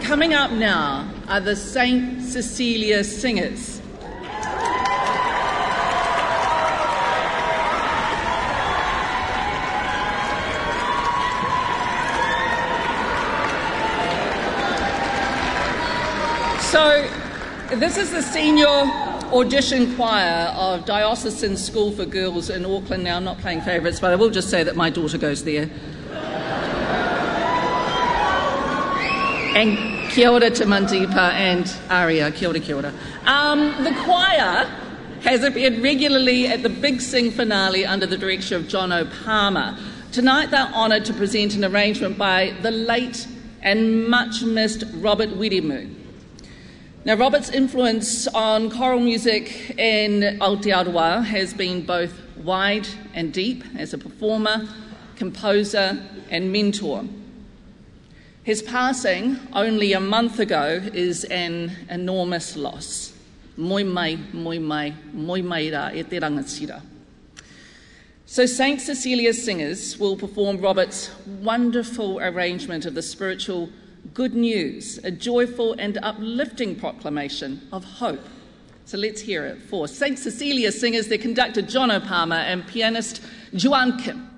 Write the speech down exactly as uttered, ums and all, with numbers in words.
coming up now are the Saint Cecilia Singers. So, this is the senior audition choir of Diocesan School for Girls in Auckland. Now, I'm not playing favourites, but I will just say that my daughter goes there. And kia ora to Mandipa and Aria, kia ora, kia ora. Um, the choir has appeared regularly at the Big Sing finale under the direction of Jono Palmer. Tonight they're honoured to present an arrangement by the late and much missed Robert Wiremu. Now, Robert's influence on choral music in Aotearoa has been both wide and deep as a performer, composer and mentor. His passing only a month ago is an enormous loss. Moi mai, moi mai, moi mai rā e te rangatira. So Saint Cecilia Singers will perform Robert's wonderful arrangement of the spiritual good news, a joyful and uplifting proclamation of hope. So let's hear it for Saint Cecilia Singers, their conductor Jono Palmer and pianist Juan Kim.